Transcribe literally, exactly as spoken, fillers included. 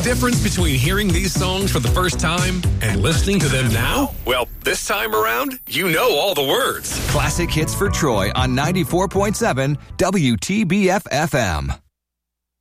difference between hearing these songs for the first time and listening to them now? Well, this time around, you know all the words. Classic hits for Troy on ninety-four point seven W T B F F M.